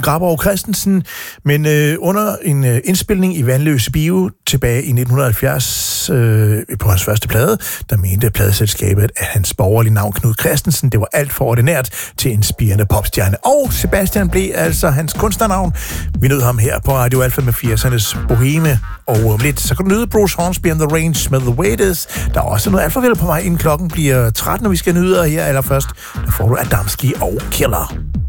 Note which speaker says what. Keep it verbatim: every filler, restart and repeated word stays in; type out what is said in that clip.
Speaker 1: Graborg Christensen, men øh, under en øh, indspilning i Vandløse Bio tilbage i nitten halvfjerds øh, på hans første plade, der mente pladeselskabet, at hans borgerlige navn Knud Christensen, det var alt for ordinært til en spirende popstjerne. Og Sebastian blev altså hans kunstnernavn. Vi nød ham her på Radio Alpha med firsernes boheme, og om lidt, så kan du nyde Bruce Hornsby and the Range med The Way It Is. Der er også noget alfavel på vej, inden klokken bliver tretten, og vi skal nyde her allerførst. Der får du Adamski og Killer.